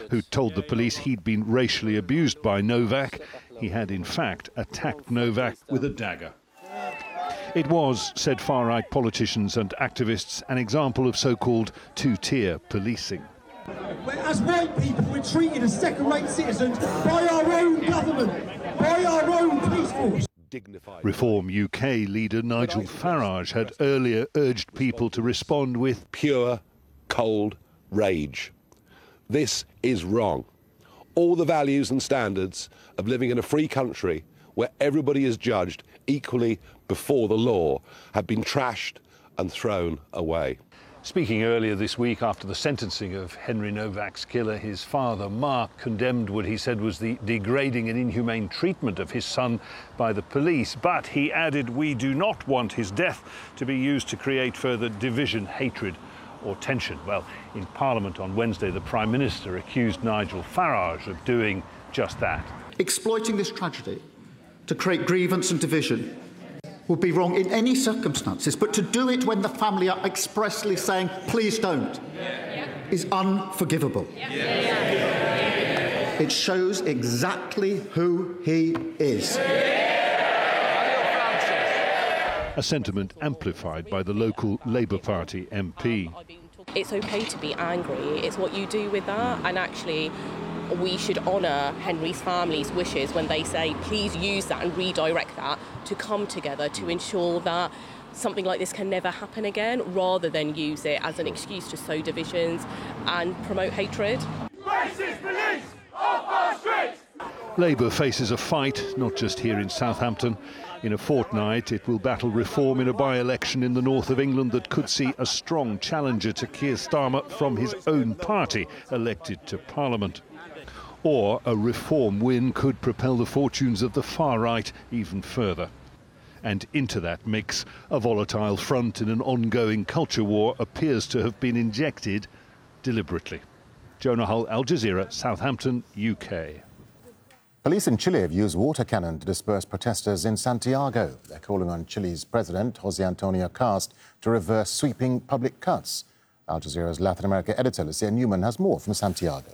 who told the police he'd been racially abused by Novak. He had, in fact, attacked Novak with a dagger. It was, said far-right politicians and activists, an example of so-called two-tier policing. As white people, we're treated as second-rate citizens by our own government, by our own police force. Reform UK leader Nigel Farage had earlier urged people to respond with pure, cold rage. This is wrong. All the values and standards of living in a free country where everybody is judged equally before the law have been trashed and thrown away. Speaking earlier this week after the sentencing of Henry Novak's killer, his father, Mark, condemned what he said was the degrading and inhumane treatment of his son by the police. But he added, we do not want his death to be used to create further division, hatred or tension. Well, in Parliament on Wednesday, the Prime Minister accused Nigel Farage of doing just that. Exploiting this tragedy to create grievance and division would be wrong in any circumstances, but to do it when the family are expressly saying, please don't, is unforgivable. It shows exactly who he is. A sentiment amplified by the local Labour Party MP. It's okay to be angry, it's what you do with that, and actually we should honour Henry's family's wishes when they say please use that and redirect that to come together to ensure that something like this can never happen again, rather than use it as an excuse to sow divisions and promote hatred. Racist police off our streets! Labour faces a fight, not just here in Southampton. In a fortnight, it will battle reform in a by-election in the north of England that could see a strong challenger to Keir Starmer from his own party elected to Parliament. Or a reform win could propel the fortunes of the far right even further. And into that mix, a volatile front in an ongoing culture war appears to have been injected deliberately. Jonah Hull, Al Jazeera, Southampton, UK. Police in Chile have used water cannon to disperse protesters in Santiago. They're calling on Chile's President, José Antonio Cast, to reverse sweeping public cuts. Al Jazeera's Latin America editor, Lucia Newman, has more from Santiago.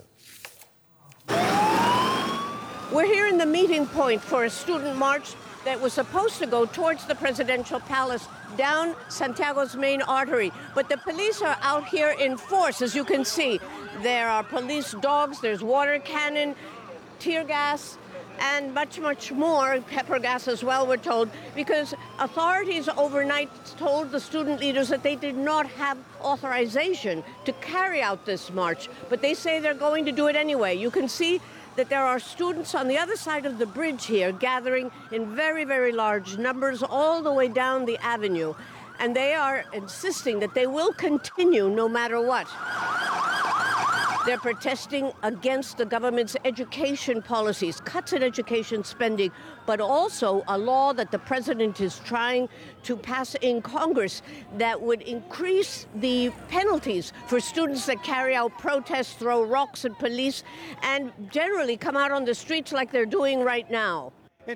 We're here in the meeting point for a student march that was supposed to go towards the presidential palace down Santiago's main artery. But the police are out here in force, as you can see. There are police dogs, there's water cannon, tear gas, and much, much more, pepper gas as well, we're told, because authorities overnight told the student leaders that they did not have authorization to carry out this march. But they say they're going to do it anyway. You can see that there are students on the other side of the bridge here gathering in very, very large numbers all the way down the avenue. And they are insisting that they will continue no matter what. They're protesting against the government's education policies, cuts in education spending, but also a law that the president is trying to pass in Congress that would increase the penalties for students that carry out protests, throw rocks at police, and generally come out on the streets like they're doing right now.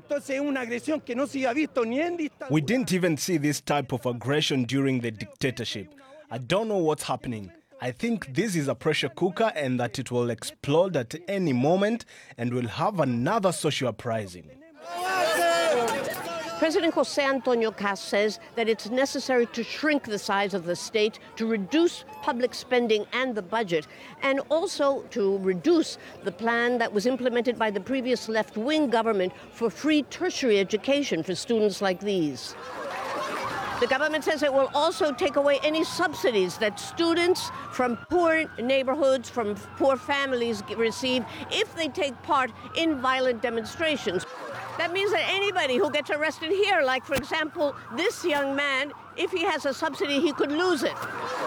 We didn't even see this type of aggression during the dictatorship. I don't know what's happening. I think this is a pressure cooker and that it will explode at any moment and will have another social uprising. President José Antonio Cast says that it's necessary to shrink the size of the state, to reduce public spending and the budget, and also to reduce the plan that was implemented by the previous left-wing government for free tertiary education for students like these. The government says it will also take away any subsidies that students from poor neighborhoods, from poor families receive if they take part in violent demonstrations. That means that anybody who gets arrested here, like, for example, this young man, if he has a subsidy, he could lose it.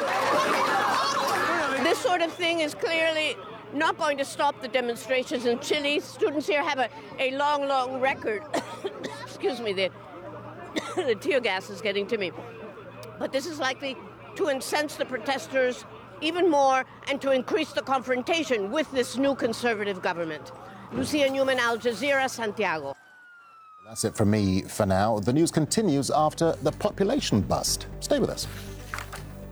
This sort of thing is clearly not going to stop the demonstrations in Chile. Students here have a long, long record. Excuse me, the tear gas is getting to me. But this is likely to incense the protesters even more and to increase the confrontation with this new conservative government. Lucia Newman, Al Jazeera, Santiago. That's it from me for now. The news continues after the population bust. Stay with us.